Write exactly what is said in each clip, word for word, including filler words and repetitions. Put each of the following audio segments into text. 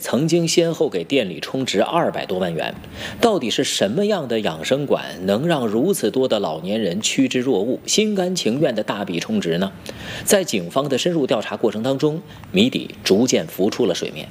曾经先后给店里充值二百多万元。到底是什么样的养生馆能让如此多的老年人趋之若鹜，心甘情愿的大笔充值呢？在警方的深入调查过程当中，谜底逐渐浮出了水面。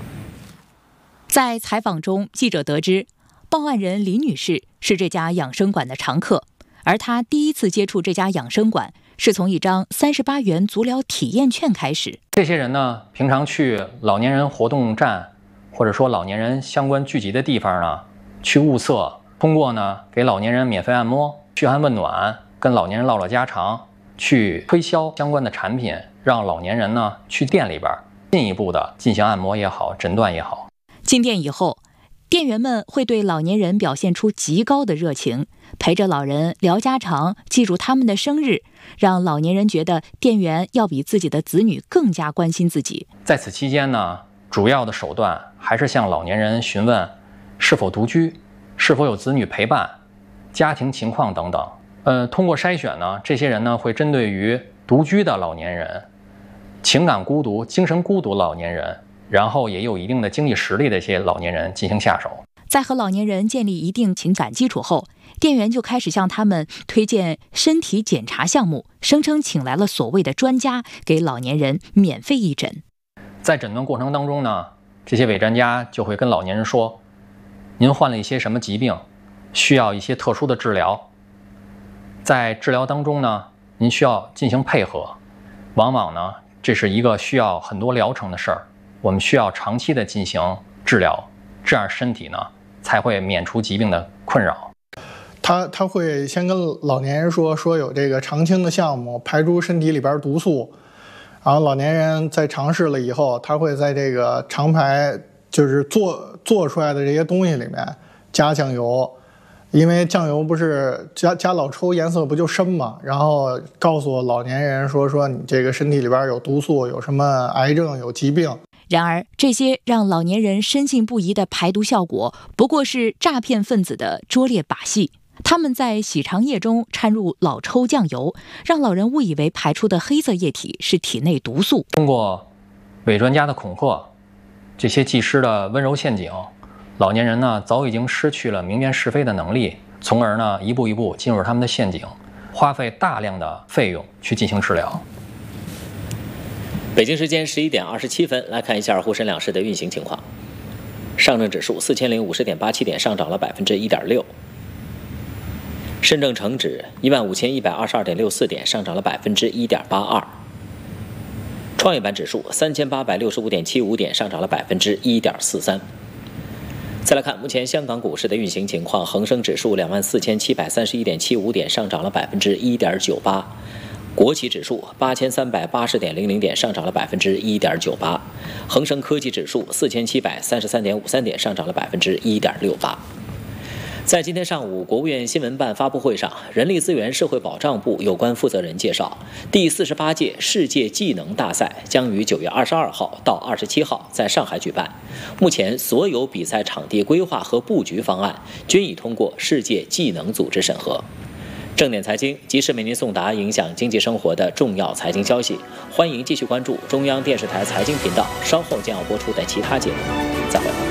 在采访中，记者得知，报案人李女士是这家养生馆的常客，而她第一次接触这家养生馆是从一张三十八元足疗体验券开始。 这些人呢，平常去老年人活动站，或者说老年人相关聚集的地方呢，去物色，通过呢给老年人免费按摩、嘘寒问暖，跟老年人唠唠家常，去推销相关的产品，让老年人呢去店里边进一步的进行按摩也好，诊断也好。 进店以后，店员们会对老年人表现出极高的热情，陪着老人聊家常，记住他们的生日，让老年人觉得店员要比自己的子女更加关心自己。 在此期间呢，主要的手段还是向老年人询问是否独居，是否有子女陪伴，家庭情况等等。呃，通过筛选呢，这些人呢会针对于独居的老年人、情感孤独、精神孤独老年人，然后也有一定的经济实力的一些老年人进行下手。 在和老年人建立一定情感基础后，店员就开始向他们推荐身体检查项目，声称请来了所谓的专家，给老年人免费义诊。 在诊断过程当中呢，这些伪专家就会跟老年人说，您患了一些什么疾病，需要一些特殊的治疗。在治疗当中呢，您需要进行配合，往往呢，这是一个需要很多疗程的事儿。我们需要长期的进行治疗，这样身体呢才会免除疾病的困扰。 他他会先跟老年人说说有这个常青的项目，排出身体里边毒素，然后老年人在尝试了以后，他会在这个肠排就是做做出来的这些东西里面加酱油，因为酱油不是加加老抽颜色不就深嘛，然后告诉老年人说说你这个身体里边有毒素，有什么癌症，有疾病。 然而，这些让老年人深信不疑的排毒效果，不过是诈骗分子的拙劣把戏。他们在洗肠液中掺入老抽酱油，让老人误以为排出的黑色液体是体内毒素。 通过伪专家的恐吓，这些技师的温柔陷阱，老年人呢早已经失去了明辨是非的能力，从而呢一步一步进入他们的陷阱，花费大量的费用去进行治疗。 北京时间十一点二十七分，来看一下沪深两市的运行情况。上证指数四千零五十点八七点，上涨了百分之一点六；深证成指一万五千一百二十二点六四点，上涨了百分之一点八二；创业板指数三千八百六十五点七五点，上涨了百分之一点四三。再来看目前香港股市的运行情况，恒生指数两万四千七百三十一点七五点，上涨了百分之一点九八。国企指数八千三百八十点零零点，上涨了百分之一点九八；恒生科技指数四千七百三十三点五三点，上涨了百分之一点六八。在今天上午，国务院新闻办发布会上，人力资源社会保障部有关负责人介绍，第四十八届世界技能大赛将于九月二十二号到二十七号在上海举办。目前，所有比赛场地规划和布局方案均已通过世界技能组织审核。正点财经及时为您送达影响经济生活的重要财经消息，欢迎继续关注中央电视台财经频道稍后将要播出的其他节目。再会。